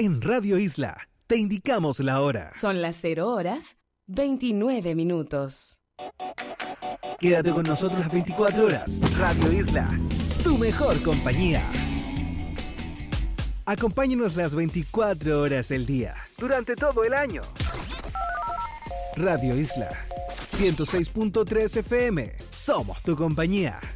En Radio Isla te indicamos la hora. Son las 0:29. Quédate con nosotros las 24 horas. Radio Isla, tu mejor compañía. Acompáñanos las 24 horas del día, durante todo el año. Radio Isla, 106.3 FM. Somos tu compañía.